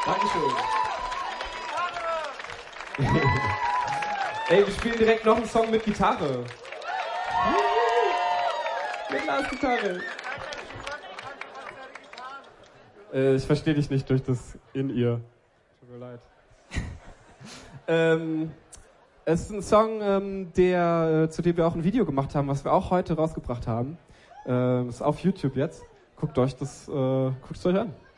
Dankeschön. Ey, wir spielen direkt noch einen Song mit Gitarre. Mit Lars Gitarre. Ich verstehe dich nicht durch das In-Ear. Tut mir leid. Es ist ein Song, zu dem wir auch ein Video gemacht haben, was wir auch heute rausgebracht haben. Ist auf YouTube jetzt. Guckt euch euch an.